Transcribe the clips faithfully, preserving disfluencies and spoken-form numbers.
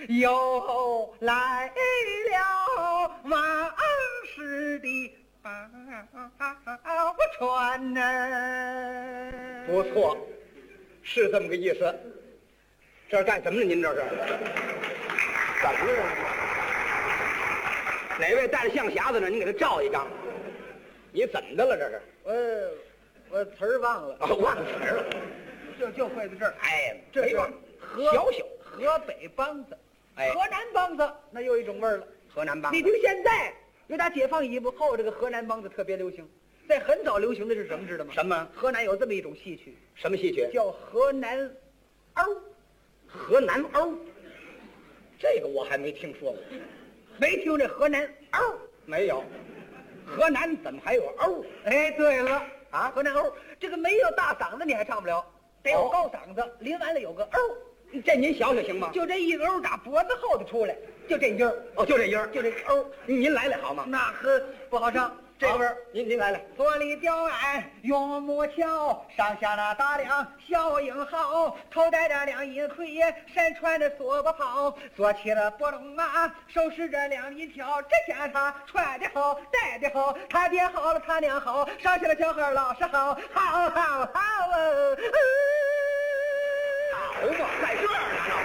又来了往事的宝船呢。 不错，是这么个意思。这是干什么呢？您这是怎么了？哪位带着象匣子呢？您给他照一张。你怎么的了？这是？ 我我词儿忘了， 哦，忘词儿了。 就就会在这儿。 哎， 这是河小小河北梆子， 哎河南梆子那又一种味儿了。 河南梆子。 你听现在，因为打解放以后，这个河南梆子特别流行。在很早流行的是什么，知道吗？ 什么？ 河南有这么一种戏曲， 什么戏曲？ 叫河南欧。 河南欧，这个我还没听说过。 没听这河南欧？ 没有。河南怎么还有欧？ 哎，对了啊， 河南欧，这个没有大嗓子你还唱不了，得有哦高嗓子，临完了有个欧。 这您小小行吗？ 就这一欧打脖子后头出来，就这音儿。 哦，就这音儿， 就这欧。 您来来好吗？ 那可不好唱，这个味儿。 您您来来。 左里吊鞍用木桥，上下那大梁小英豪，头戴着两银盔，身穿着锁把袍，坐起了波龙马，手持着两银条。只见他穿的好，戴的好，他爹好了，他娘好，上去了小孩老实好，好好好哦。 好嘛，在这儿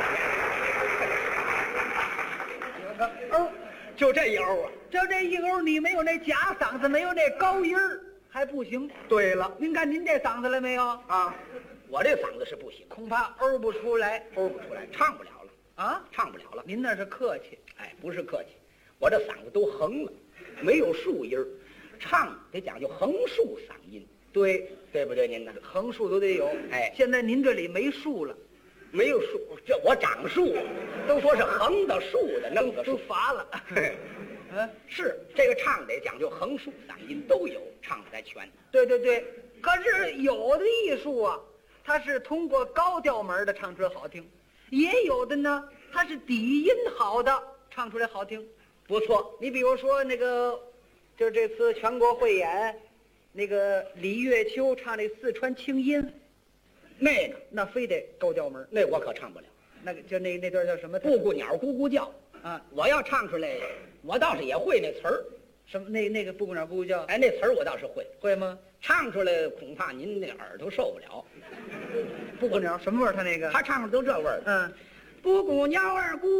呢， 有个欧， 就这一欧啊。 就这一欧，你没有那假嗓子，没有那高音儿，还不行。 对了您看您这嗓子了没有？ 啊，我这嗓子是不行， 恐怕欧不出来， 欧不出来，唱不了了啊， 唱不了了。 您那是客气。 哎，不是客气，我这嗓子都横了，没有竖音儿，唱得讲究横竖嗓音， 对， 对不对？您呢？ 横竖都得有。 哎现在您这里没竖了， 没有竖，这我长竖，都说是横的竖的，弄个都竖。 乏了。嗯， 是这个唱得讲究横竖嗓音都有，唱得才全。 对对对。可是有的艺术啊，它是通过高调门的唱出来好听，也有的呢，它是底音好的唱出来好听。 不错， 你比如说那个，就是这次全国汇演，那个李月秋唱那四川清音， 那个那非得高调门。 那我可唱不了。 那个就那那段叫什么？ 布谷鸟咕咕叫啊！ 我要唱出来，我倒是也会那词儿。 什么？那那个布谷鸟咕咕叫？ 哎，那词儿我倒是会， 会吗？ 唱出来恐怕您那耳朵受不了。 布谷鸟什么味儿？他那个他唱的都这味儿。 嗯， 布谷鸟儿咕